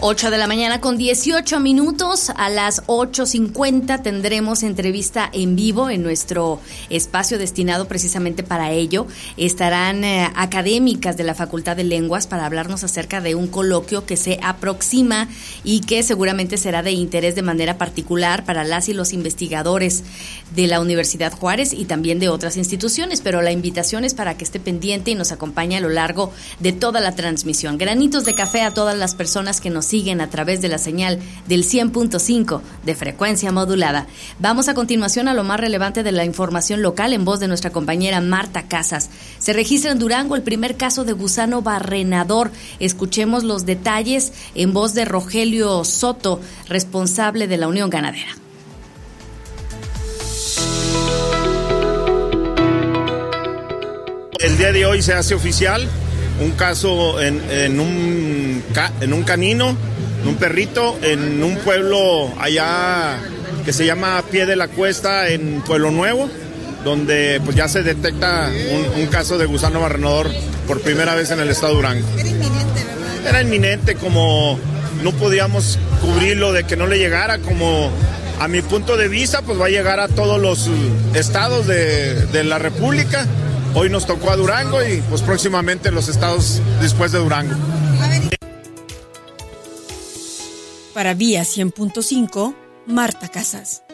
8 de la mañana con 18 minutos. A las 8:50 tendremos entrevista en vivo en nuestro espacio destinado precisamente para ello. Estarán académicas de la Facultad de Lenguas para hablarnos acerca de un coloquio que se aproxima y que seguramente será de interés de manera particular para las y los investigadores de la Universidad Juárez y también de otras instituciones, pero la invitación es para que esté pendiente y nos acompañe a lo largo de toda la transmisión. Granitos de café a todas las personas que nos siguen a través de la señal del 100.5 de frecuencia modulada. Vamos a continuación a lo más relevante de la información local en voz de nuestra compañera Marta Casas. Se registra en Durango el primer caso de gusano barrenador. Escuchemos los detalles en voz de Rogelio Soto, responsable de la Unión Ganadera. El día de hoy se hace oficial un caso en un canino, en un perrito, en un pueblo allá que se llama Pie de la Cuesta, en Pueblo Nuevo, donde pues ya se detecta un caso de gusano barrenador por primera vez en el estado de Durango. Era inminente, ¿verdad? Era inminente, como no podíamos cubrirlo de que no le llegara, como a mi punto de vista, pues va a llegar a todos los estados de la República. Hoy nos tocó a Durango y pues próximamente los estados después de Durango. Para Vía 100.5, Marta Casas.